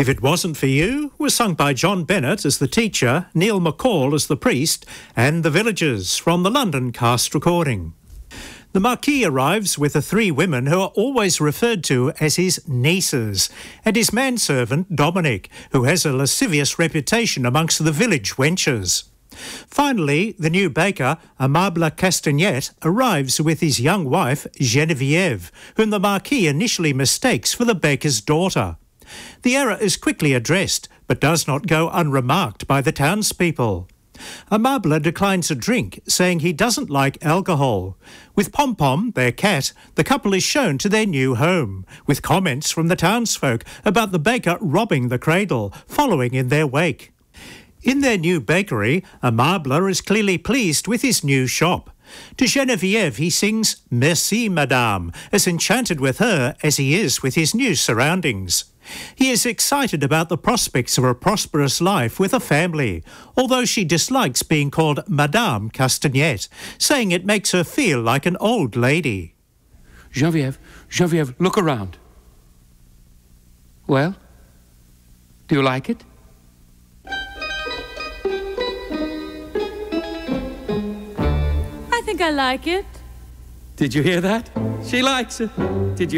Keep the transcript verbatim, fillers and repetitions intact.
If It Wasn't For You was sung by John Bennett as the teacher, Neil McCall as the priest, and The Villagers from the London cast recording. The Marquis arrives with the three women who are always referred to as his nieces, and his manservant Dominic, who has a lascivious reputation amongst the village wenches. Finally, the new baker, Aimable Castagnet, arrives with his young wife, Geneviève, whom the Marquis initially mistakes for the baker's daughter. The error is quickly addressed, but does not go unremarked by the townspeople. Aimable declines a drink, saying he doesn't like alcohol. With Pom-Pom, their cat, the couple is shown to their new home, with comments from the townsfolk about the baker robbing the cradle, following in their wake. In their new bakery, Aimable is clearly pleased with his new shop. To Geneviève he sings "Merci, Madame," as enchanted with her as he is with his new surroundings. He is excited about the prospects of a prosperous life with a family, although she dislikes being called Madame Castagnet, saying it makes her feel like an old lady. Geneviève, Geneviève, look around. Well, do you like it? I think I like it. Did you hear that? She likes it. Did you?